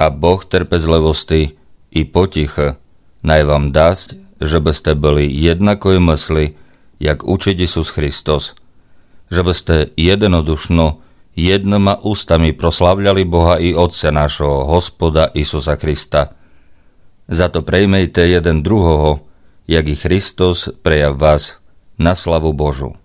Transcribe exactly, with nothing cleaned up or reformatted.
a Boh trpezlivosti i poticha naj vám dásť, že by ste byli jednakoj mysli, jak učí Isus Hristos, že by ste jednodušno jednoma ústami proslavľali Boha i Otca našho Hospoda Isusa Krista. Za to prejmejte jeden druhoho, jak i Hristos prejav vás na slavu Božu.